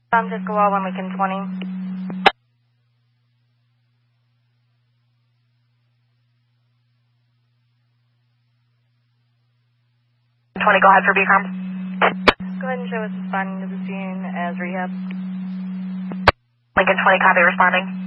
Francisco Wall, Lincoln 20. 20, go ahead for BCOM. Go ahead and show us responding to the scene as rehab. Lincoln 20, copy, responding.